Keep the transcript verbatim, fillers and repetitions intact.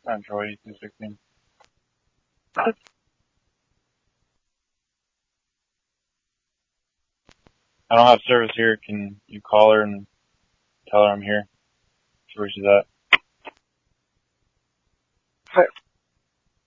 Control eighty-two sixteen. I don't have service here. Can you call her and tell her I'm here? Where she's at?